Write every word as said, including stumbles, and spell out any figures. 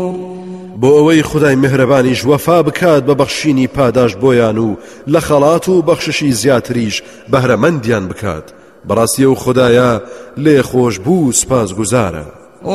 بۆ ئەوەی خودای مهرەبانیش وەفا بکات بە بەخشینی پاداش بۆیان و لە خەڵات و بەخششی زیاتریش بەهرەمەندیان بکات. بەڕاستی ئەو خودایە لێ خۆش بوو سپاسگوزارە.